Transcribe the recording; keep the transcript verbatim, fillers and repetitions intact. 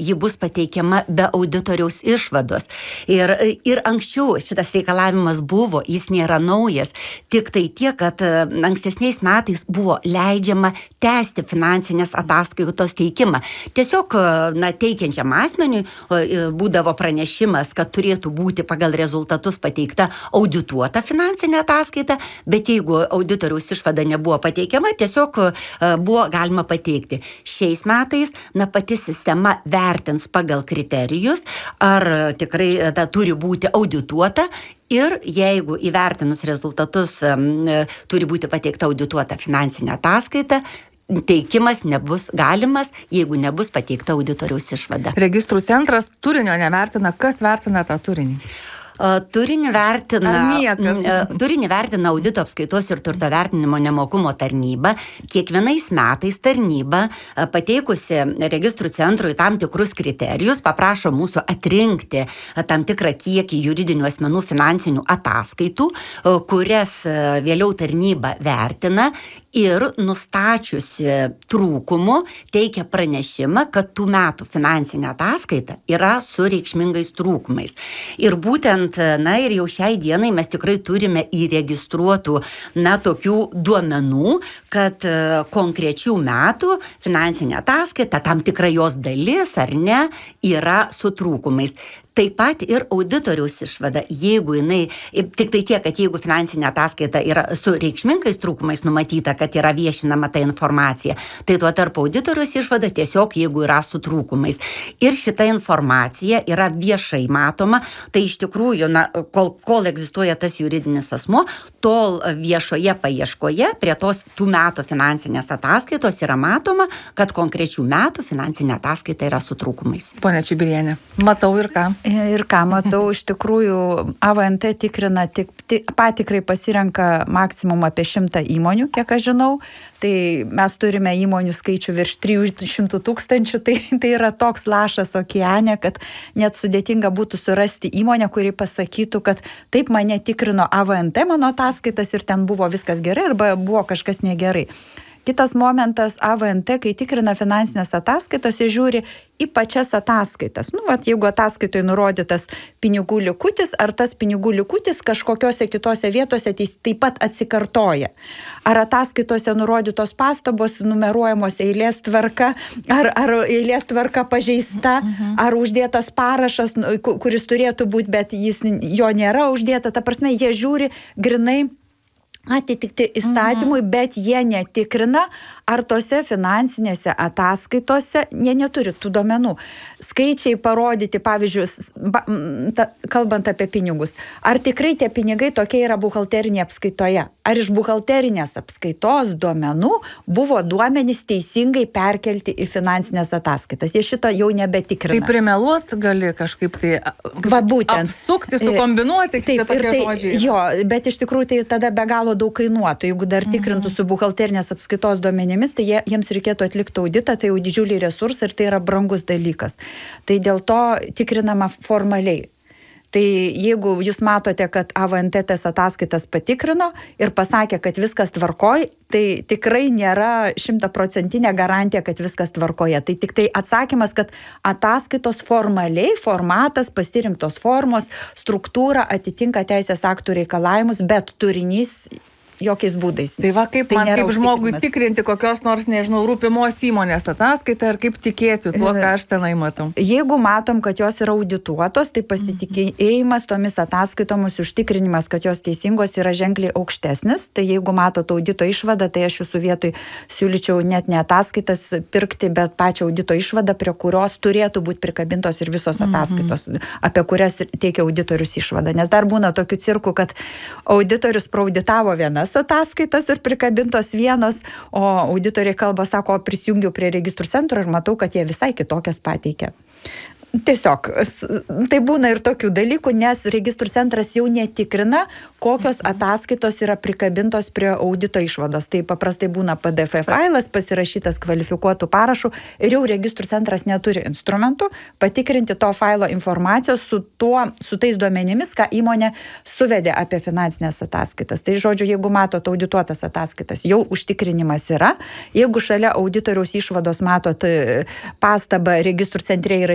ji bus pateikiama be auditoriaus išvados. Ir, ir anksčiau šitas reikalavimas buvo, jis nėra naujas, tik tai tiek, kad ankstesniais metais buvo leidžiama tęsti finansinės ataskaitos teikimą. Tiesiog, na, teikiančiam asmeniui būdavo pranešimas, kad turėtų būti pagal rezultatus pateikta audituota finansinė ataskaita, bet jeigu auditoriaus išvada nebuvo pateikiama, tiesiog buvo galima pateikti. Šiais metais, na, pati sistema vertins pagal kriterijus, ar tikrai ta turi būti audituota. Ir jeigu įvertinus rezultatus um, turi būti pateikta audituota finansinė ataskaita, teikimas nebus galimas, jeigu nebus pateikta auditoriaus išvada. Registrų centras turinio nevertina, kas vertina tą turinį? Turinį vertina, turinį vertina audito apskaitos ir turto vertinimo nemokumo tarnyba. Kiekvienais metais tarnyba, pateikusi registrų centrui tam tikrus kriterijus, paprašo mūsų atrinkti tam tikrą kiekį juridinių asmenų finansinių ataskaitų, kurias vėliau tarnyba vertina ir nustačiusi trūkumų teikia pranešimą, kad tų metų finansinė ataskaita yra su reikšmingais trūkumais. Ir būtent, na, ir jau šiai dienai mes tikrai turime įregistruotų, na, tokių duomenų, kad konkrečių metų finansinė ataskaita, tam tikra jos dalis ar ne, yra su trūkumais. Taip pat ir auditoriaus išvada, jeigu jinai, tik tai tiek, kad jeigu finansinė ataskaita yra su reikšmingais trūkumais numatyta, kad yra viešinama ta informacija, tai tuo tarp auditoriaus išvada tiesiog, jeigu yra su trūkumais. Ir šita informacija yra viešai matoma, tai iš tikrųjų, na, kol, kol egzistuoja tas juridinis asmuo, tol viešoje paieškoje prie tos tų metų finansinės ataskaitos yra matoma, kad konkrečių metų finansinė ataskaita yra su trūkumais. Pone Čibirienė, matau ir ką? Ir ką matau, iš tikrųjų A V N T tikrina, tik, tik, patikrai pasirenka maksimum apie šimtą įmonių, kiek aš žinau. Tai mes turime įmonių skaičių virš trijų šimtų tūkstančių, tai, tai yra toks lašas okeane, kad net sudėtinga būtų surasti įmonę, kuri pasakytų, kad taip mane tikrino A V N T mano ataskaitas ir ten buvo viskas gerai arba buvo kažkas negerai. Kitas momentas, A V N T, kai tikrina finansinės ataskaitos, jie žiūri į pačias ataskaitas. Nu, vat, jeigu ataskaitoje nurodytas pinigų likutis, ar tas pinigų likutis kažkokiose kitose vietose taip pat atsikartoja. Ar ataskaitose nurodytos pastabos numeruojamos eilės tvarka, ar, ar eilės tvarka pažeista, ar uždėtas parašas, kuris turėtų būti, bet jis, jo nėra uždėta. Ta prasme, jie žiūri grinai atitikti įstatymui, mhm. bet jie netikrina, ar tose finansinėse ataskaitose jie neturi tų duomenų. Skaičiai parodyti, pavyzdžiui, ta, kalbant apie pinigus, ar tikrai tie pinigai tokie yra buhalterinėje apskaitoje, ar iš buhalterinės apskaitos duomenų buvo duomenys teisingai perkelti į finansinės ataskaitas. Jie šito jau nebetikrina. Tai primeluot gali kažkaip tai Va, būtent. apsukti, sukombinuoti, taip, tokie tai, žodžiai. Jo, bet iš tikrųjų tai tada be galo daug kainuotų. Jeigu dar tikrintų su buhalterinės apskaitos duomenimis, tai jie, jiems reikėtų atlikti auditą, tai jau didžiuliai resursai ir tai yra brangus dalykas. Tai dėl to tikrinama formaliai. Tai jeigu jūs matote, kad A V N T tas ataskaitas patikrino ir pasakė, kad viskas tvarkoj, tai tikrai nėra šimtaprocentinė garantija, kad viskas tvarkoje. Tai tik tai atsakymas, kad ataskaitos formaliai, formatas, pasirinktos formos, struktūra atitinka teisės aktų reikalavimus, bet turinys jokiais būdais. Tai va, kaip tai man, kaip žmogui tikrinti kokios nors, nežinau, rūpimos įmonės ataskaitą ir kaip tikėti tuo, ką aš tenai matau. Jeigu matom, kad jos yra audituotos, tai pasitikėjimas tomis ataskaitomis, užtikrinimas, kad jos teisingos yra ženkliai aukštesnis. Tai jeigu matot audito išvadą, tai aš jūsų vietoj siūlyčiau net ne ataskaitas pirkti, bet pačią audito išvadą, prie kurios turėtų būti prikabintos ir visos ataskaitos, mhm. apie kurias teikia auditorius išvadą. Nes dar būna tokių cirkų, kad auditorius prauditavo vienas ataskaitas ir prikabintos vienos, o auditoriai kalba, sako, prisijungiau prie registrų centro ir matau, kad jie visai kitokias pateikia. Tiesiog, tai būna ir tokių dalykų, nes registrų centras jau netikrina, kokios ataskaitos yra prikabintos prie audito išvados. Tai paprastai būna P D F failas, pasirašytas kvalifikuotų parašų ir jau registrų centras neturi instrumentų patikrinti to failo informacijos su, tuo, su tais duomenimis, ką įmonė suvedė apie finansinės ataskaitas. Tai žodžiu, jeigu matot audituotas ataskaitas, jau užtikrinimas yra. Jeigu šalia auditoriaus išvados matot pastabą registrų centre yra